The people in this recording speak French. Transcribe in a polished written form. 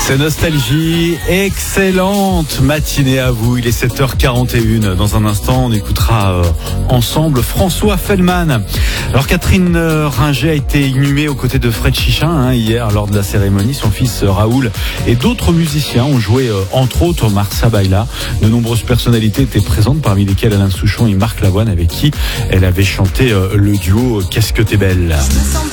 C'est Nostalgie, excellente matinée à vous, il est 7h41. Dans un instant, on écoutera ensemble François Fellman. Alors Catherine Ringer a été inhumée aux côtés de Fred Chichin hier lors de la cérémonie. Son fils Raoul et d'autres musiciens ont joué entre autres Marsa Baila. De nombreuses personnalités étaient présentes, parmi lesquelles Alain Souchon et Marc Lavoine, avec qui elle avait chanté le duo Qu'est-ce que t'es belle.